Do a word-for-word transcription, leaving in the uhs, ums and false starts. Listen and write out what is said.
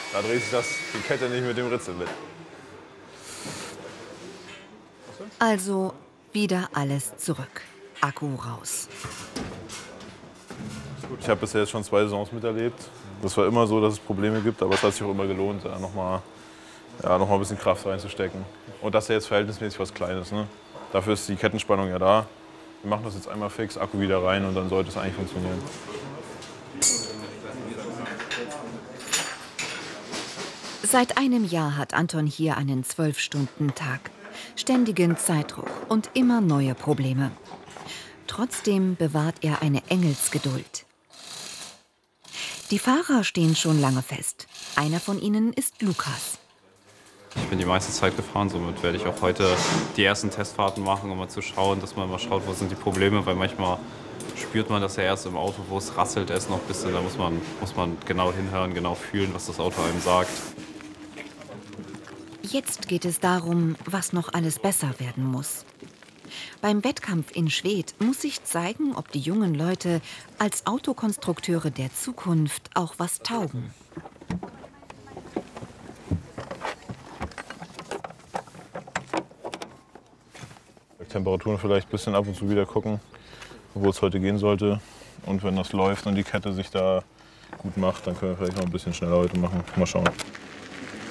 Da dreht sich das, die Kette nicht mit dem Ritzel mit. Also wieder alles zurück. Akku raus. Ich habe bisher jetzt schon zwei Saisons miterlebt. Das war immer so, dass es Probleme gibt, aber es hat sich auch immer gelohnt, da noch mal, ja, noch mal ein bisschen Kraft reinzustecken. Und das ist ja jetzt verhältnismäßig was Kleines. Ne? Dafür ist die Kettenspannung ja da. Wir machen das jetzt einmal fix, Akku wieder rein und dann sollte es eigentlich funktionieren. Seit einem Jahr hat Anton hier einen zwölf-Stunden-Tag. Ständigen Zeitdruck und immer neue Probleme. Trotzdem bewahrt er eine Engelsgeduld. Die Fahrer stehen schon lange fest. Einer von ihnen ist Lukas. Ich bin die meiste Zeit gefahren, somit werde ich auch heute die ersten Testfahrten machen, um mal zu schauen, dass man mal schaut, wo sind die Probleme, weil manchmal spürt man das ja erst im Auto, wo es rasselt erst noch ein bisschen, da muss man, muss man genau hinhören, genau fühlen, was das Auto einem sagt. Jetzt geht es darum, was noch alles besser werden muss. Beim Wettkampf in Schwedt muss sich zeigen, ob die jungen Leute als Autokonstrukteure der Zukunft auch was taugen. Temperaturen vielleicht ein bisschen ab und zu wieder gucken, wo es heute gehen sollte. Und wenn das läuft und die Kette sich da gut macht, dann können wir vielleicht noch ein bisschen schneller heute machen. Mal schauen.